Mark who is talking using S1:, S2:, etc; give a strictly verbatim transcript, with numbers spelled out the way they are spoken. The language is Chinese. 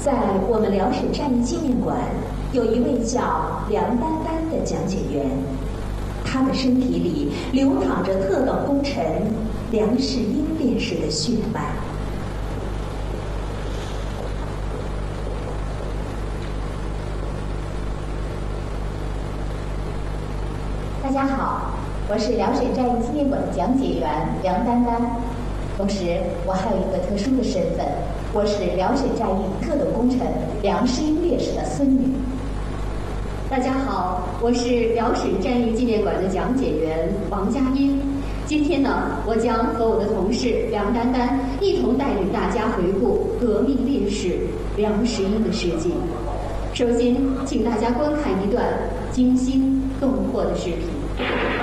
S1: 在我们辽沈战役纪念馆，有一位叫梁丹丹的讲解员，他的身体里流淌着特等功臣梁士英烈士的血脉。
S2: 大家好，我是辽沈战役纪念馆的讲解员梁丹丹，同时我还有一个特殊的身份，我是辽沈战役特等功臣梁士英烈士的孙女。
S3: 大家好，我是辽沈战役纪念馆的讲解员王佳音。今天呢，我将和我的同事梁丹丹一同带领大家回顾革命烈士梁士英的事迹。首先，请大家观看一段惊心动魄的视频。